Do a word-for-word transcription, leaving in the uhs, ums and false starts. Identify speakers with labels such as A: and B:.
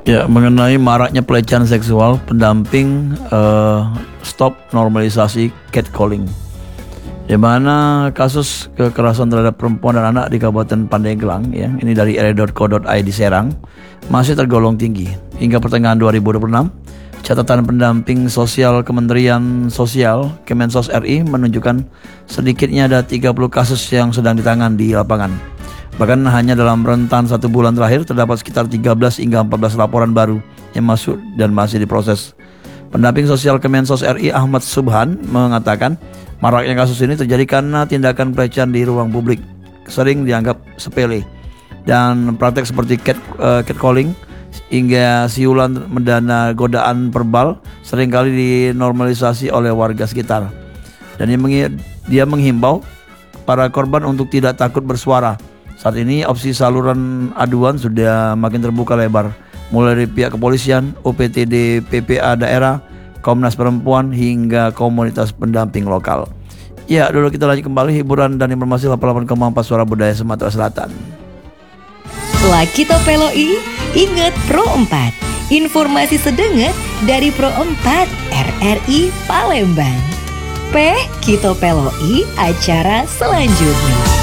A: Ya, mengenai maraknya pelecehan seksual, pendamping uh, stop normalisasi catcalling, di mana kasus kekerasan terhadap perempuan dan anak di Kabupaten Pandeglang, ya, ini dari r i dot co dot i d Serang, masih tergolong tinggi. Hingga pertengahan dua ribu dua puluh enam, catatan pendamping sosial Kementerian Sosial Kemensos R I menunjukkan sedikitnya ada tiga puluh kasus yang sedang ditangani di lapangan. Bahkan hanya dalam rentan satu bulan terakhir terdapat sekitar tiga belas hingga empat belas laporan baru yang masuk dan masih diproses. Pendamping sosial Kemensos R I Ahmad Subhan mengatakan maraknya kasus ini terjadi karena tindakan pelecehan di ruang publik sering dianggap sepele, dan praktek seperti cat, uh, catcalling hingga siulan mendana godaan verbal seringkali dinormalisasi oleh warga sekitar. Dan dia, menghi- dia menghimbau para korban untuk tidak takut bersuara. Saat ini opsi saluran aduan sudah makin terbuka lebar, mulai dari pihak kepolisian, O P T D P P A daerah, Komnas Perempuan, hingga komunitas pendamping lokal. Ya, dulu kita lanjut kembali hiburan dan informasi delapan puluh delapan koma empat Suara Budaya Sumatera Selatan.
B: Setelah kita peloi, ingat Pro empat. Informasi sedenget dari Pro empat R R I Palembang. P, kita peloi acara selanjutnya.